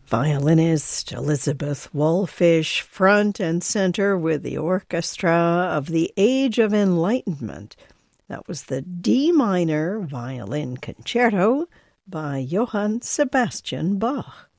Violinist Elizabeth Wolfish, front and center with the orchestra of the Age of Enlightenment. That was the D minor violin concerto by Johann Sebastian Bach.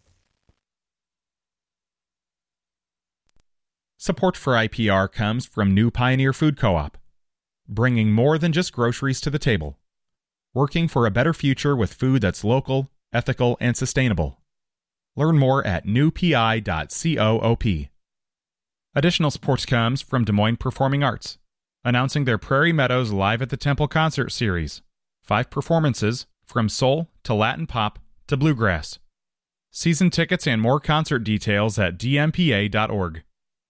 Support for IPR comes from New Pioneer Food Co-op, bringing more than just groceries to the table, working for a better future with food that's local, ethical, and sustainable. Learn more at newpi.coop. Additional support comes from Des Moines Performing Arts, announcing their Prairie Meadows Live at the Temple concert series. 5 performances from soul to Latin pop to bluegrass. Season tickets and more concert details at dmpa.org.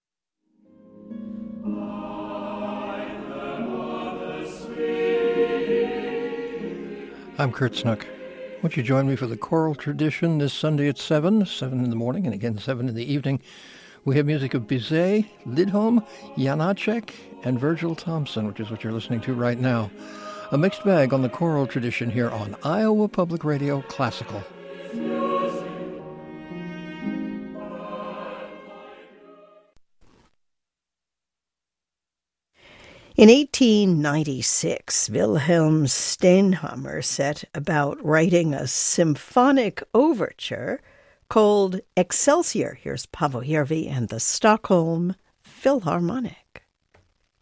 I'm Kurt Snook. Won't you join me for the choral tradition this Sunday at 7 in the morning, and again 7 in the evening. We have music of Bizet, Lidholm, Janacek, and Virgil Thompson, which is what you're listening to right now. A mixed bag on the choral tradition here on Iowa Public Radio Classical. In 1896, Wilhelm Steinhammer set about writing a symphonic overture called Excelsior. Here's Paavo Järvi and the Stockholm Philharmonic.